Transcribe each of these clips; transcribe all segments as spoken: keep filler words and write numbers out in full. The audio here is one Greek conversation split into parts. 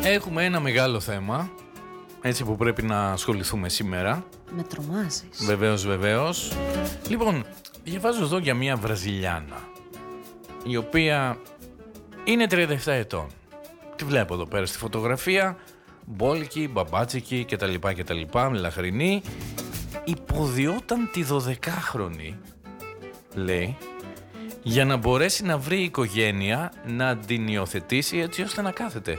Έχουμε ένα μεγάλο θέμα, έτσι, που πρέπει να ασχοληθούμε σήμερα. Με τρομάζεις. Βεβαίως, βεβαίως. Λοιπόν, διαβάζω εδώ για μια Βραζιλιάνα, η οποία είναι τριάντα επτά ετών. Τη βλέπω εδώ πέρα στη φωτογραφία, μπόλικη, μπαμπάτσικη κτλ, κτλ, λαχρινή. Υποδιόταν τη δωδεκάχρονη, λέει, για να μπορέσει να βρει οικογένεια να την υιοθετήσει έτσι ώστε να κάθεται.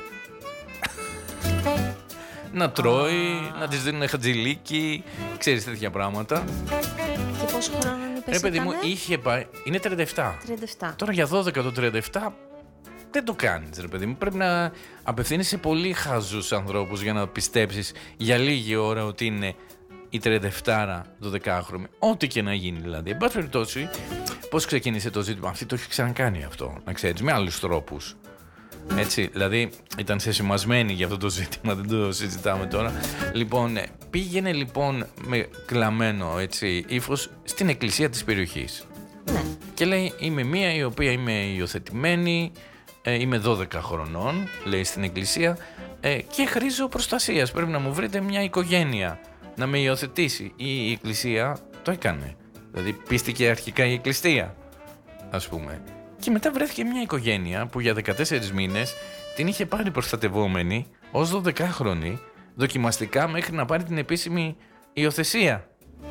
Να τρώει, να της δίνουν χατζηλίκι, ξέρεις, τέτοια πράγματα. Και πόσο χρόνο είπες? Ρε παιδί μου, είχε πάει, είναι τριάντα επτά. τριάντα επτά. Τώρα για δώδεκα το τριάντα επτά δεν το κάνεις, ρε παιδί μου. Πρέπει να απευθύνεις σε πολύ χαζούς ανθρώπους για να πιστέψεις για λίγη ώρα ότι είναι η τριάντα επτάρα δωδεκάχρονη. Ό,τι και να γίνει δηλαδή. Εν πάση περιπτώσει, πώς ξεκίνησε το ζήτημα? Αυτή το έχει ξανακάνει αυτό, να ξέρεις, με άλλους τρόπους. Έτσι, δηλαδή ήταν σεσημασμένη για αυτό το ζήτημα, δεν το συζητάμε τώρα. Λοιπόν, πήγαινε λοιπόν με κλαμμένο, έτσι, ύφος στην εκκλησία της περιοχής. Ναι. Και λέει, είμαι μία η οποία είμαι υιοθετημένη, ε, είμαι δώδεκα χρονών, λέει στην εκκλησία, ε, και χρήζω προστασίας. Πρέπει να μου βρείτε μια οικογένεια να με υιοθετήσει. Η εκκλησία το έκανε. Δηλαδή πίστηκε αρχικά η εκκλησία, ας πούμε. Και μετά βρέθηκε μια οικογένεια που για δεκατέσσερις μήνες την είχε πάρει προστατευόμενη ως δωδεκάχρονη, δοκιμαστικά, μέχρι να πάρει την επίσημη υιοθεσία.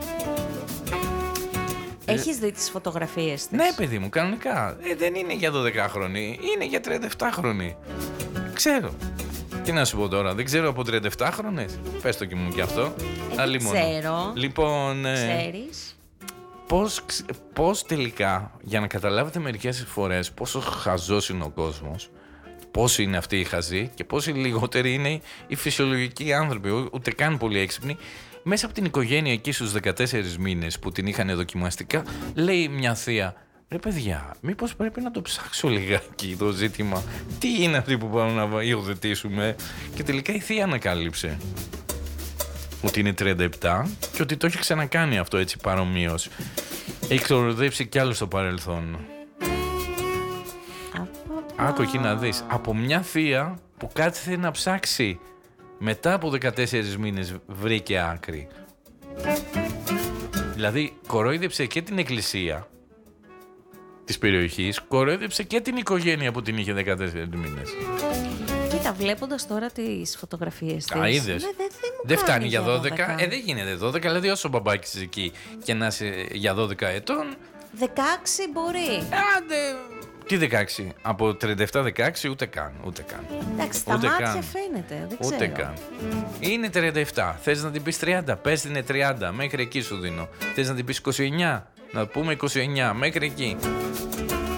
Έχεις δει τις φωτογραφίες της? Ναι, παιδί μου, κανονικά. Ε, δεν είναι για δωδεκάχρονη, είναι για τριάντα επτάχρονη. Ξέρω. Τι να σου πω τώρα, δεν ξέρω από τριάντα επτάχρονες. Πες το και μου κι αυτό. Ε, ξέρω. Λοιπόν, ε, Ξέρεις. Πώς, πώς τελικά, για να καταλάβετε μερικές φορές πόσο χαζός είναι ο κόσμος, πόσοι είναι αυτοί οι χαζοί και πόσοι λιγότεροι είναι οι φυσιολογικοί άνθρωποι, ούτε καν πολύ έξυπνοι, μέσα από την οικογένεια εκεί στους δεκατέσσερις μήνες που την είχαν δοκιμαστικά, λέει μια θεία, ρε παιδιά, μήπως πρέπει να το ψάξω λιγάκι το ζήτημα, τι είναι αυτοί που πάμε να υιοθετήσουμε? Και τελικά η θεία ανακάλυψε ότι είναι τριάντα επτά και ότι το έχει ξανακάνει αυτό, έτσι, παρομοίως. Έχει ξοροδέψει κι άλλο στο παρελθόν. Άκου εκεί να δεις. Από μια θεία που κάθισε να ψάξει, μετά από δεκατέσσερις μήνες βρήκε άκρη. Δηλαδή κορόιδεψε και την εκκλησία της περιοχής, κορόιδεψε και την οικογένεια που την είχε δεκατέσσερις μήνες. Κοίτα, βλέποντας τώρα τις φωτογραφίες της. Α, είδες. Ναι, δεν, δεν, δεν φτάνει για δώδεκα. Ε, δεν γίνεται δώδεκα. Δηλαδή, όσο μπαμπάκης εκεί και να είσαι για δώδεκα ετών. δεκαέξι μπορεί. Άντε. Τι δεκαέξι? Από τριάντα επτά δεκαέξι ούτε καν. Ούτε καν. Εντάξει, στα ούτε μάτια καν. φαίνεται. Δεν Ούτε ξέρω. καν. Είναι τριάντα επτά. Θες να την πεις τριάντα? Πες την είναι τριάντα. Μέχρι εκεί σου δίνω. Θες να την πεις είκοσι εννιά? Να πούμε είκοσι εννιά. Μέχρι εκεί.